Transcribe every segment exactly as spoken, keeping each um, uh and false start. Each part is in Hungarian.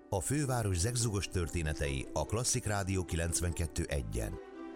A főváros zegzugos történetei a Klasszik Rádió kilencvenkettő egyen.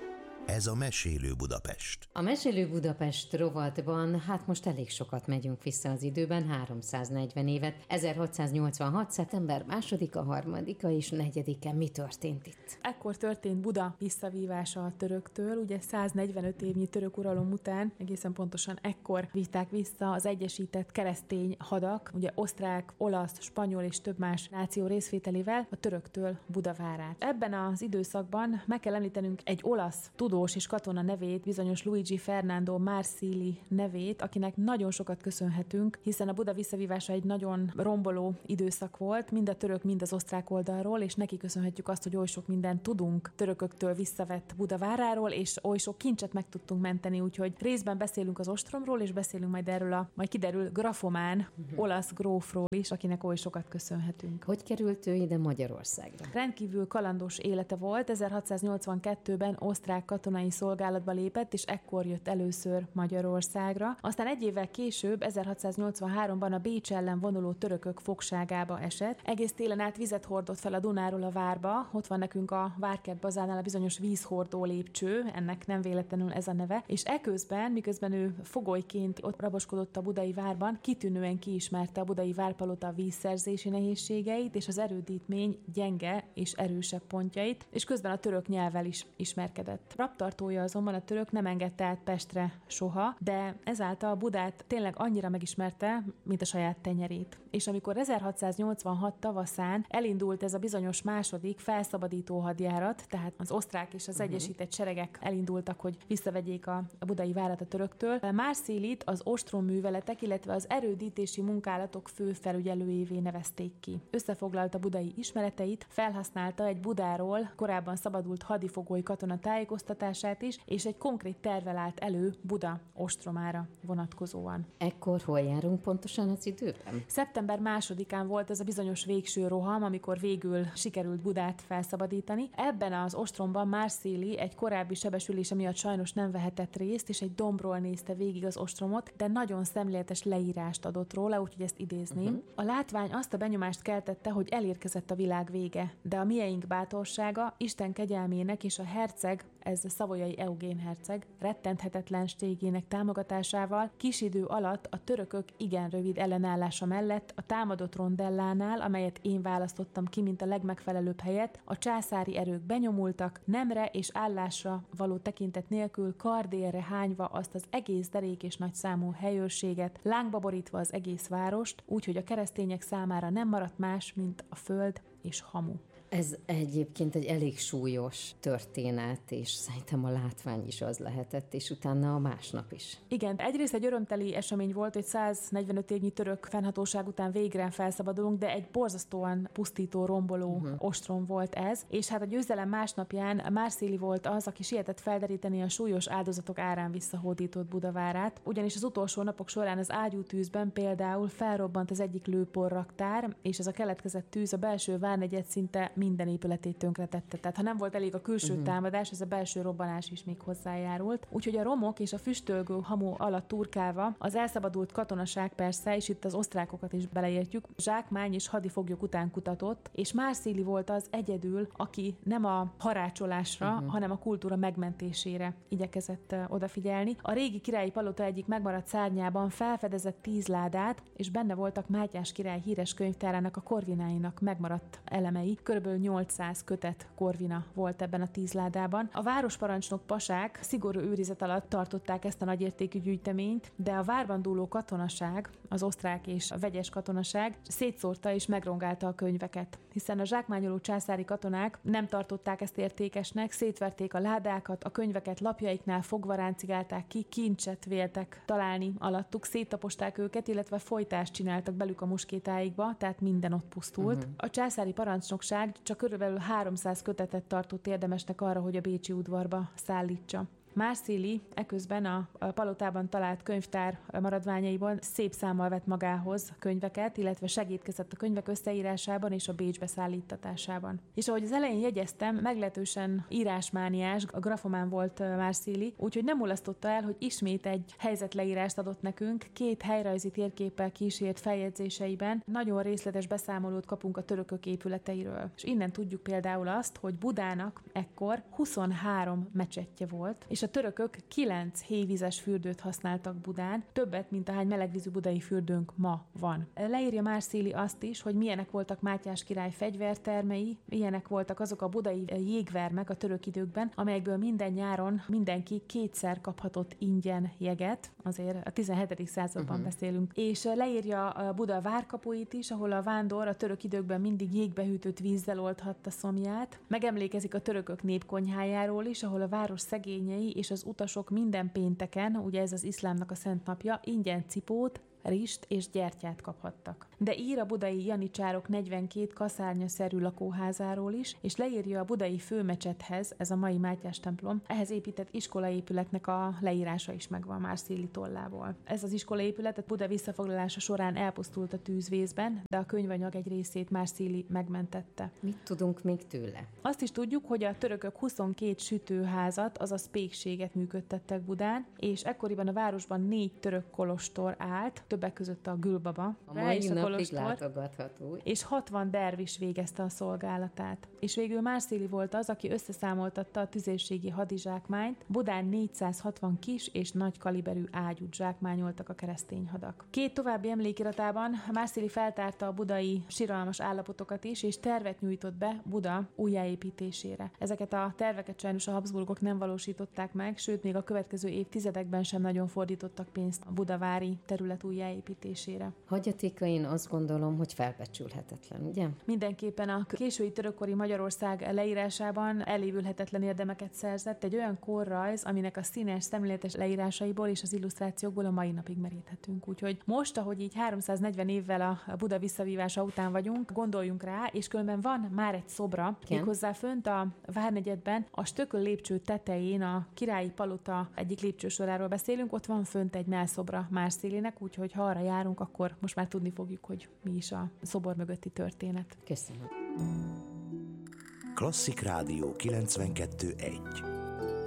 Ez a Mesélő Budapest. A Mesélő Budapest rovatban hát most elég sokat megyünk vissza az időben, háromszáznegyven évet. ezerhatszáznyolcvanhat. szeptember másodika, harmadika és negyedike. Mi történt itt? Ekkor történt Buda visszavívása a töröktől, ugye száznegyvenöt évnyi török uralom után, egészen pontosan ekkor vívták vissza az egyesített keresztény hadak, ugye osztrák, olasz, spanyol és több más náció részvételével a töröktől Buda várát. Ebben az időszakban meg kell említenünk egy olasz tudós és katona nevét, bizonyos Luigi Fernando Marsili nevét, akinek nagyon sokat köszönhetünk, hiszen a Buda visszavívása egy nagyon romboló időszak volt, mind a török, mind az osztrák oldalról, és neki köszönhetjük azt, hogy oly sok mindent tudunk törököktől visszavett Buda váráról, és oly sok kincset meg tudtunk menteni, úgyhogy részben beszélünk az ostromról, és beszélünk majd erről a, majd kiderül, grafomán, uh-huh. olasz grófról is, akinek oly sokat köszönhetünk. Hogy került ő ide Magyarországra? Rendkívül kalandos élete volt, ezerhatszáznyolcvankettőben osztrák katonai szolgálatba lépett, és ekkor jött először Magyarországra. Aztán egy évvel később, ezerhatszáznyolcvanháromban a Bécs ellen vonuló törökök fogságába esett. Egész télen át vizet hordott fel a Dunáról a várba. Ott van nekünk a Várkert bazánál a bizonyos vízhordó lépcső, ennek nem véletlenül ez a neve. És eközben, miközben ő fogolyként ott raboskodott a budai várban, kitűnően kiismerte a budai várpalota vízszerzési nehézségeit és az erődítmény gyenge és erősebb pontjait, és közben a török nyelvvel is ismerkedett. Raptartója azonban a török nem engedte át Pestre soha, de ezáltal Budát tényleg annyira megismerte, mint a saját tenyerét. És amikor ezerhatszáznyolcvanhat tavaszán elindult ez a bizonyos második felszabadító hadjárat, tehát az osztrák és az uh-huh. egyesített seregek elindultak, hogy visszavegyék a, a budai várat a töröktől, Marsilit az ostromműveletek, illetve az erődítési munkálatok főfelügyelőjévé nevezték ki. Összefoglalta budai ismereteit, felhasználta egy Budáról korábban szabadult hadifogoly katona tájékoztatását is, és egy konkrét tervvel állt elő Buda ostromára vonatkozóan. Ekkor hol járunk pontosan az időben? Szeptember másodikán volt ez a bizonyos végső roham, amikor végül sikerült Budát felszabadítani. Ebben az ostromban Marsili egy korábbi sebesülése miatt sajnos nem vehetett részt, és egy dombról nézte végig az ostromot, de nagyon szemléletes leírást adott róla, úgyhogy ezt idézném. Uh-huh. A látvány azt a benyomást keltette, hogy elérkezett a világ vége, de a mieink bátorsága, Isten kegyelmének és a herceg, ez a szavoyai Eugén herceg, rettenthetetlenségének támogatásával kis idő alatt a törökök igen rövid ellenállása mellett a támadott rondellánál, amelyet én választottam ki, mint a legmegfelelőbb helyet, a császári erők benyomultak, nemre és állásra való tekintet nélkül kardélre hányva azt az egész derék és nagy számú helyőrséget, lángba borítva az egész várost, úgyhogy a keresztények számára nem maradt más, mint a föld és hamu. Ez egyébként egy elég súlyos történet, és szerintem a látvány is az lehetett, és utána a másnap is. Igen, egyrészt egy örömteli esemény volt, hogy száznegyvenöt évnyi török fennhatóság után végre felszabadulunk, de egy borzasztóan pusztító, romboló uh-huh. ostrom volt ez, és hát a győzelem másnapján Marsili volt az, aki sietett felderíteni a súlyos áldozatok árán visszahódított Budavárát, ugyanis az utolsó napok során az ágyútűzben például felrobbant az egyik lőporraktár, és ez a keletkezett tűz a belső várnegyed szinte minden épületét tönkretette. Tehát ha nem volt elég a külső uh-huh. támadás, ez a belső robbanás is még hozzájárult. Úgyhogy a romok és a füstölgő hamu alatt turkálva az elszabadult katonaság persze, és itt az osztrákokat is beleértjük, zsákmány és hadifoglyok után kutatott, és Marsili volt az egyedül, aki nem a harácsolásra, uh-huh. hanem a kultúra megmentésére igyekezett odafigyelni. A régi királyi palota egyik megmaradt szárnyában felfedezett tíz ládát, és benne voltak Mátyás király híres könyvtárának, a korvináinak megmaradt elemei. Körülbelül nyolcszáz kötet korvina volt ebben a tíz ládában. A városparancsnok pasák szigorú őrizet alatt tartották ezt a nagyértékű gyűjteményt, de a várban dúló katonaság, az osztrák és a vegyes katonaság szétszórta és megrongálta a könyveket, hiszen a zsákmányoló császári katonák nem tartották ezt értékesnek, szétverték a ládákat, a könyveket lapjaiknál fogva ráncigálták ki, kincset véltek találni alattuk, széttaposták őket, illetve folytást csináltak belük a muskétáikba, tehát minden ott pusztult. Uh-huh. A császári parancsnokság csak körülbelül háromszáz kötetet tartott érdemesnek arra, hogy a bécsi udvarba szállítsa. Marsilii eközben a palotában talált könyvtár maradványaiból szép számmal vett magához könyveket, illetve segítkezett a könyvek összeírásában és a Bécsbe szállíttatásában. És ahogy az elején jegyeztem, meglehetősen írásmániás, a grafomán volt Marsilii, úgyhogy nem mulasztotta el, hogy ismét egy helyzetleírást adott nekünk, két helyrajzi térképpel kísért feljegyzéseiben nagyon részletes beszámolót kapunk a törökök épületeiről. És innen tudjuk például azt, hogy Budának ekkor huszonhárom mecsettje volt, és a törökök kilenc hévízes fürdőt használtak Budán, többet, mint ahány melegvízű budai fürdőnk ma van. Leírja Marsilii azt is, hogy milyenek voltak Mátyás király fegyvertermei, ilyenek voltak azok a budai jégvermek a török időkben, amelyekből minden nyáron mindenki kétszer kaphatott ingyen jeget, azért a tizenhetedik században uh-huh. beszélünk, és leírja a Buda várkapuit is, ahol a vándor a török időkben mindig jégbehűtött vízzel oldhatta szomját. Megemlékezik a törökök népkonyhájáról is, ahol a város szegényei és az utasok minden pénteken, ugye ez az iszlámnak a szent napja, ingyen cipót, rist és gyertyát kaphattak. De ír a budai janicsárok negyvenkét kaszárnyaszerű lakóházáról is, és leírja a budai főmecsethez, ez a mai Mátyás templom, ehhez épített iskolaépületnek a leírása is megvan Marsilii tollából. Ez az iskolaépület a Buda visszafoglalása során elpusztult a tűzvészben, de a könyvanyag egy részét Marsilii megmentette. Mit tudunk még tőle? Azt is tudjuk, hogy a törökök huszonkét sütőházat, azaz pékséget működtettek Budán, és ekkoriban a városban négy török kolostor állt, többek között a Gülbaba, a mai napig látogatható. És hatvan dervis végezte a szolgálatát. És végül Marsilii volt az, aki összeszámoltatta a tüzérségi hadizsákmányt. Budán négyszázhatvan kis és nagy kaliberű ágyút zsákmányoltak a keresztény hadak. Két további emlékiratában Marsilii feltárta a budai siralmas állapotokat is, és tervet nyújtott be Buda újjáépítésére. Ezeket a terveket sajnos a Habsburgok nem valósították meg, sőt még a következő évtizedekben sem nagyon fordítottak pénzt a budavári terület újjáépítésére. Hagyatékain azt gondolom, hogy felbecsülhetetlen, ugye? Mindenképpen a késői törökkori Magyarország leírásában elévülhetetlen érdemeket szerzett, egy olyan korrajz, aminek a színes, szemléletes leírásaiból és az illusztrációkból a mai napig meríthetünk. Úgyhogy most, ahogy így háromszáznegyven évvel a Buda visszavívása után vagyunk, gondoljunk rá, és különben van már egy szobra, méghozzá fönt a Várnegyedben, a Stököl lépcső tetején, a Királyi Palota egyik lépcsősoráról beszélünk, ott van fönt egy mellszobra Marsilii-nek, úgyhogy ha arra járunk, akkor most már tudni fogjuk, hogy mi is a szobor mögötti történet. Köszönöm. Klasszik Rádió kilencvenkettő egy.